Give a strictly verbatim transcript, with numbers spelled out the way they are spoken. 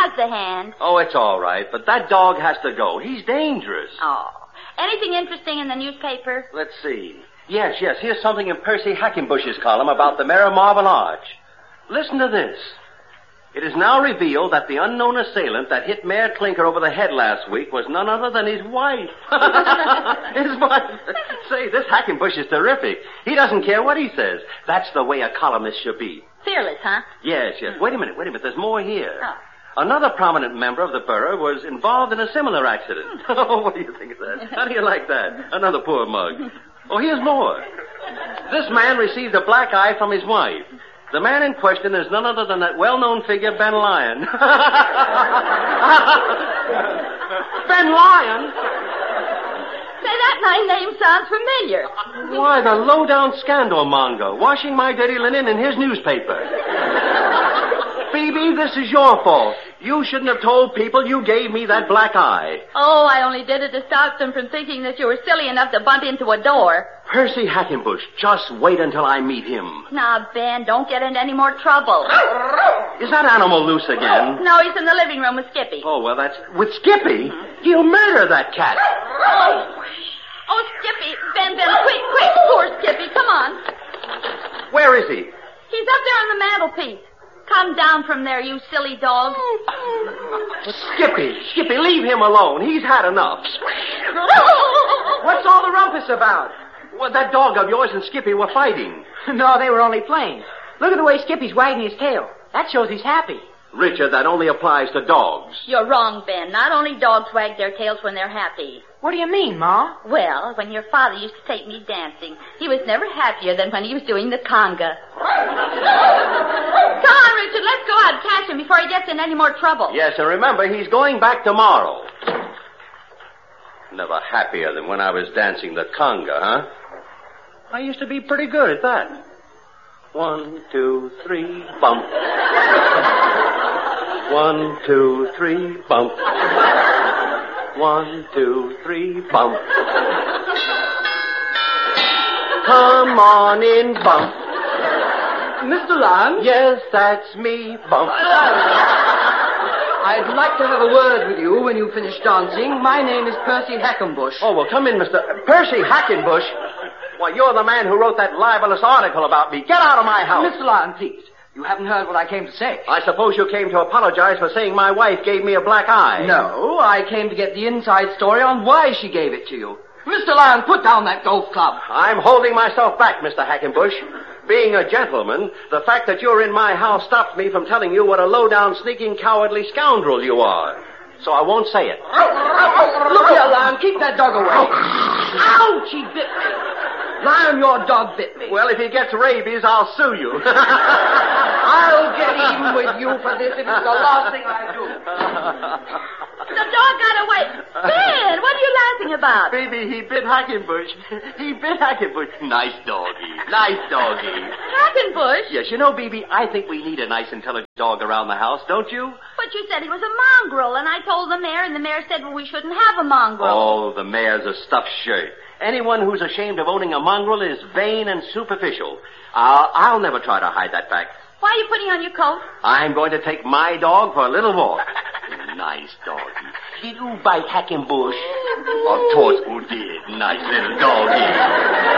has the hand. Oh, it's all right, but that dog has to go. He's dangerous. Oh. Anything interesting in the newspaper? Let's see. Yes, yes, here's something in Percy Hackenbush's column about the mayor of Marble Arch. Listen to this. It is now revealed that the unknown assailant that hit Mayor Clinker over the head last week was none other than his wife. His wife. Say, this Hackenbush is terrific. He doesn't care what he says. That's the way a columnist should be. Fearless, huh? Yes, yes. Wait a minute, wait a minute. There's more here. Oh. Another prominent member of the borough was involved in a similar accident. Oh, what do you think of that? How do you like that? Another poor mug. Oh, here's more. This man received a black eye from his wife. The man in question is none other than that well-known figure, Ben Lyon. Ben Lyon? Say, that my name sounds familiar. Why, the low-down scandal monger, washing my dirty linen in his newspaper. Phoebe, this is your fault. You shouldn't have told people you gave me that black eye. Oh, I only did it to stop them from thinking that you were silly enough to bump into a door. Percy Hackenbush, just wait until I meet him. Now, Ben, don't get into any more trouble. Is that animal loose again? No, he's in the living room with Skippy. Oh, well, that's... With Skippy? He'll murder that cat. Oh, oh, Skippy. Ben, Ben, quick, quick. Poor Skippy. Come on. Where is he? He's up there on the mantelpiece. Come down from there, you silly dog. Skippy, Skippy, leave him alone. He's had enough. What's all the rumpus about? Well, that dog of yours and Skippy were fighting. No, they were only playing. Look at the way Skippy's wagging his tail. That shows he's happy. Richard, that only applies to dogs. You're wrong, Ben. Not only dogs wag their tails when they're happy. What do you mean, Ma? Well, when your father used to take me dancing, he was never happier than when he was doing the conga. Come on, Richard, let's go out and catch him before he gets in any more trouble. Yes, and remember, he's going back tomorrow. Never happier than when I was dancing the conga, huh? I used to be pretty good at that. One, two, three, bump. One, two, three, bump. One, two, three, bump. Come on in, bump. Mister Lyon? Yes, that's me, bump. I'd like to have a word with you when you finish dancing. My name is Percy Hackenbush. Oh, well, come in, Mister Percy Hackenbush. Why, you're the man who wrote that libelous article about me. Get out of my house. Mister Lyon, please. You haven't heard what I came to say. I suppose you came to apologize for saying my wife gave me a black eye. No, I came to get the inside story on why she gave it to you. Mister Lyon, put down that golf club. I'm holding myself back, Mister Hackenbush. Being a gentleman, the fact that you're in my house stops me from telling you what a low-down, sneaking, cowardly scoundrel you are. So I won't say it. Look here, Lyon, keep that dog away. Ouch, he bit me. Lion, your dog bit me. Well, if he gets rabies, I'll sue you. I'll get even with you for this if it's the last thing I do. The dog got away. Ben, what are you laughing about? Baby, he bit Hackenbush. He bit Hackenbush. Nice doggy. Nice doggy. Hackenbush? Yes, you know, Baby, I think we need a nice, intelligent dog around the house, don't you? But you said he was a mongrel, and I told the mayor, and the mayor said, well, we shouldn't have a mongrel. Oh, the mayor's a stuffed shirt. Anyone who's ashamed of owning a mongrel is vain and superficial. I'll, I'll never try to hide that fact. Why are you putting on your coat? I'm going to take my dog for a little walk. Nice doggy. Did you bite Hackenbush? Of course who did. Nice little doggy.